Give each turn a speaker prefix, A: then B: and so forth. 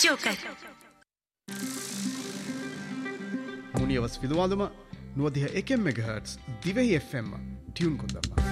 A: joker
B: ಮುನಿಯವಸ್ ವಿದುವಾದಮ 91 MHz ದಿವೆಹಿ FM tune ಕೊಂದಮ್ಮ